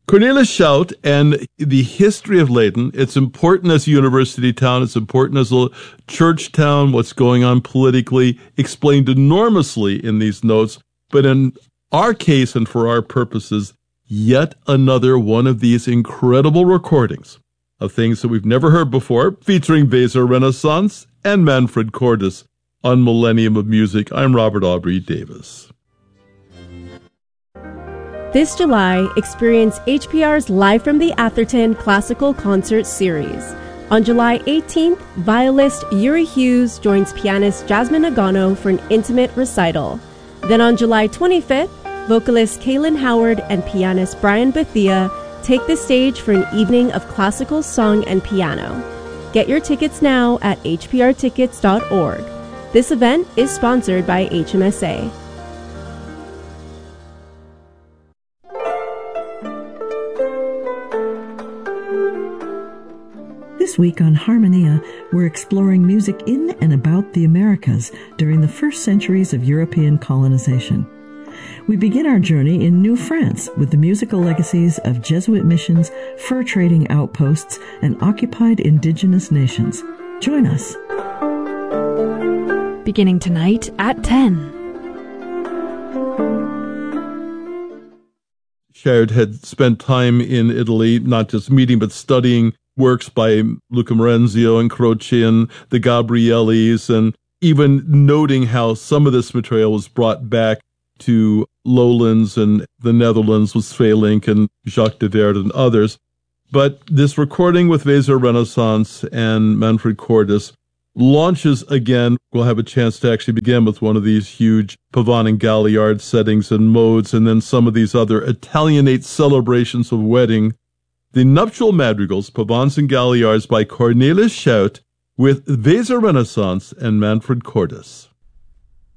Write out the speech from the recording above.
Cornelis Schout and the history of Leyden. It's important as a university town. It's important as a church town. What's going on politically explained enormously in these notes. But in our case and for our purposes, yet another one of these incredible recordings of things that we've never heard before, featuring Weser Renaissance and Manfred Cordes on Millennium of Music. I'm Robert Aubrey Davis. This July, experience HPR's Live from the Atherton Classical Concert Series. On July 18th, violist Yuri Hughes joins pianist Jasmine Agano for an intimate recital. Then on July 25th, vocalist Kaylin Howard and pianist Brian Bethia take the stage for an evening of classical song and piano. Get your tickets now at hprtickets.org. This event is sponsored by HMSA. This week on Harmonia, we're exploring music in and about the Americas during the first centuries of European colonization. We begin our journey in New France with the musical legacies of Jesuit missions, fur trading outposts, and occupied indigenous nations. Join us. Beginning tonight at 10. Schout had spent time in Italy, not just meeting, but studying works by Luca Marenzio and Croce and the Gabriellis, and even noting how some of this material was brought back to lowlands and the Netherlands with Svelink and Jacques de Verde and others. But this recording with Weser Renaissance and Manfred Cordes launches again. We'll have a chance to actually begin with one of these huge Pavane and Galliard settings and modes, and then some of these other Italianate celebrations of wedding. The Nuptial Madrigals, Pavanes and Galliards by Cornelis Schout with Weser Renaissance and Manfred Cordes.